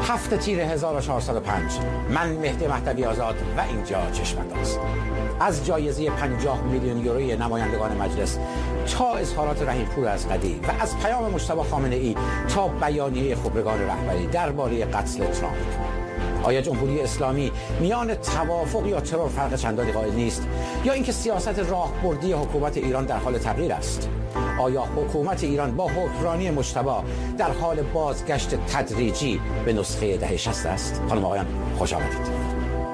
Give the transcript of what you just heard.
7 تیر 1405 من مهدی مهدوی آزاد و اینجا چشم‌انداز. از جایزه 50 میلیون یوروی نمایندگان مجلس تا اظهارات رحیم‌پور ازغدی و از پیام مجتبی خامنه‌ای تا بیانیه خبرگان رهبری درباره قتل ترامپ. آیا جمهوری اسلامی میان توافق یا ترور فرق چندانی قائل نیست، یا اینکه سیاست راهبردی حکومت ایران در حال تغییر است؟ آیا حکومت ایران با حکمرانی مجتبی در حال بازگشت تدریجی به نسخه دهه 60 است؟ خانم آقایان خوش آمدید.